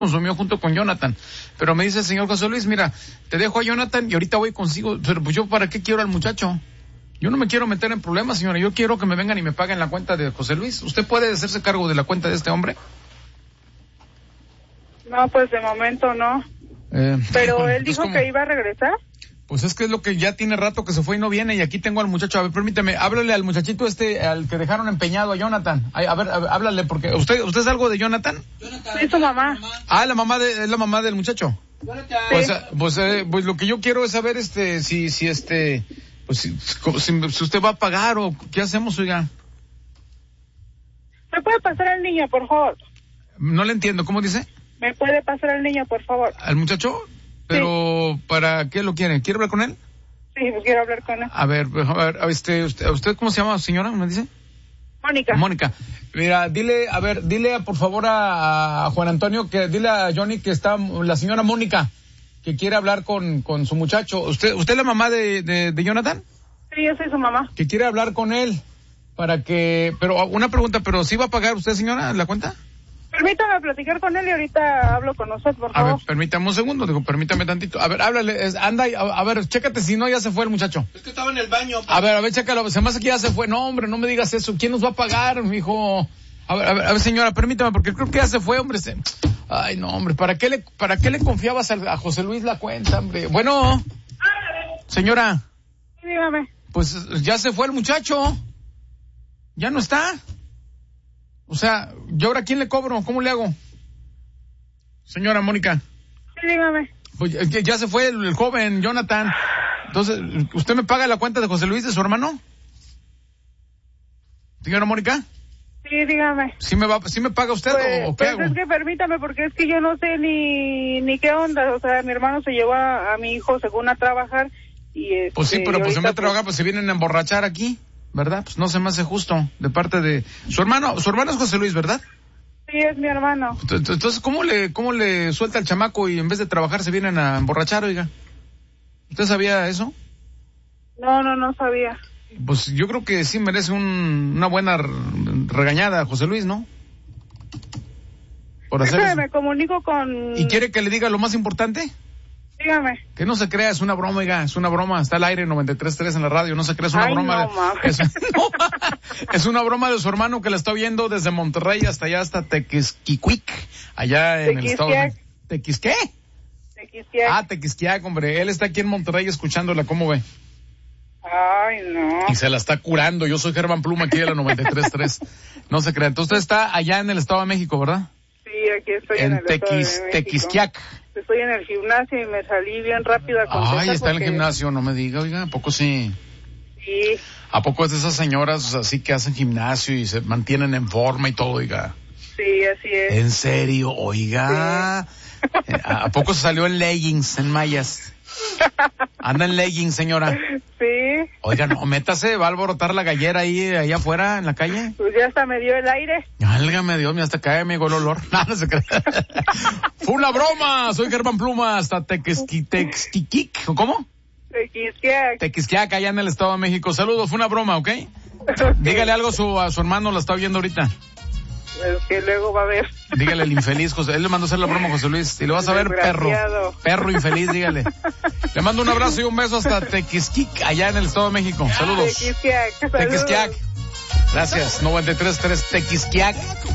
consumió junto con Jonathan. Pero me dice el señor José Luis, mira, te dejo a Jonathan y ahorita voy consigo. Pero pues yo, ¿para qué quiero al muchacho? Yo no me quiero meter en problemas, señora. Yo quiero que me vengan y me paguen la cuenta de José Luis. ¿Usted puede hacerse cargo de la cuenta de este hombre? No, pues de momento no. Pero él dijo que iba a regresar. Pues es que es lo que ya tiene rato que se fue y no viene, y aquí tengo al muchacho. A ver, permíteme, háblale al muchachito al que dejaron empeñado, a Jonathan. A ver, háblale, porque ¿usted es algo de Jonathan? Sí, su mamá. Ah, es la mamá del muchacho. Sí. Pues lo que yo quiero es saber si usted va a pagar o qué hacemos, oiga. ¿Me puede pasar al niño, por favor? No le entiendo, ¿cómo dice? ¿Me puede pasar al niño, por favor? ¿Al muchacho? Pero, sí. ¿Para qué lo quiere? ¿Quiere hablar con él? Sí, pues quiero hablar con él. A ver, ¿usted cómo se llama, señora? ¿Me dice? Mónica. Mira, dile por favor a Juan Antonio, dile a Johnny que está la señora Mónica, que quiere hablar con su muchacho. ¿Usted es la mamá de Jonathan? Sí, yo soy su mamá. Que quiere hablar con él pero una pregunta, ¿pero sí va a pagar usted, señora, la cuenta? Permítame platicar con él y ahorita hablo con usted, por favor. A ver, permítame un segundo, permítame tantito. A ver, háblale, a ver, chécate si no ya se fue el muchacho. Es que estaba en el baño. A ver, chécalo, se me hace que ya se fue. No, hombre, no me digas eso. ¿Quién nos va a pagar, mijo? A ver, señora, permítame, porque creo que ya se fue, hombre. Ay, no, hombre, ¿para qué le confiabas a José Luis la cuenta, hombre? Bueno, señora. Sí, dígame. Pues ya se fue el muchacho. Ya no está. O sea, ¿yo ahora quién le cobro? ¿Cómo le hago? Señora Mónica. Sí, dígame. Pues ya se fue el joven Jonathan. Entonces, ¿usted me paga la cuenta de José Luis, de su hermano? Señora Mónica. Sí, dígame. ¿Sí me paga usted o qué hago? Pues es que permítame, porque es que yo no sé ni qué onda. O sea, mi hermano se llevó a mi hijo según a trabajar y Pues sí, pero pues se mete a trabajar, pues se vienen a emborrachar aquí, ¿verdad? Pues no se me hace justo de parte de su hermano es José Luis, ¿verdad? Sí, es mi hermano. Entonces, ¿cómo le suelta al chamaco y en vez de trabajar se vienen a emborrachar, oiga? ¿Usted sabía eso? No sabía. Pues yo creo que sí merece una buena regañada, José Luis, ¿no? Por hacer eso. Me comunico con... ¿Y quiere que le diga lo más importante? Dígame. Que no se crea, es una broma, oiga, es una broma. Está al aire 93.3 en la radio, no se crea, es una broma. Es una broma de su hermano que la está oyendo desde Monterrey hasta allá, hasta Tequisquiac, allá en el estado de... ¿Tequisqué? Tequisquiac. Ah, Tequisquiac, hombre. Él está aquí en Monterrey escuchándola, ¿cómo ve? Ay, no. Y se la está curando. Yo soy Germán Pluma, aquí de la 93.3. No se crea. Entonces usted está allá en el Estado de México, ¿verdad? Sí, aquí estoy en el Estado de México. Tequisquiac. Estoy en el gimnasio y me salí bien rápido a contestar. Ay, está en el gimnasio, no me diga, oiga, ¿a poco sí? Sí. ¿A poco es de esas señoras así que hacen gimnasio y se mantienen en forma y todo, oiga? Sí, así es. ¿En serio? Oiga. Sí. ¿A poco se salió en leggings, en mallas? ¿Anda en leggings, señora? Sí. Oiga, no, métase, va a alborotar la gallera ahí afuera, en la calle. Pues ya hasta me dio el aire. Válgame Dios, hasta cae amigo el olor. No se cree. Fue una broma, soy Germán Pluma, hasta Tequisquiac, ¿cómo? Tequisquiac. Tequisquiac, allá en el Estado de México. Saludos, fue una broma, ¿ok? Dígale algo a su hermano, la está oyendo ahorita. Pues que luego va a ver. Dígale el infeliz, José. Él le mandó a hacer la broma a José Luis. Y lo vas a ver, perro infeliz, dígale. Le mando un abrazo y un beso hasta Tequisquiac, allá en el Estado de México. Saludos. Tequisquiac. Tequisquiac. Gracias. 93.3 Tequisquiac.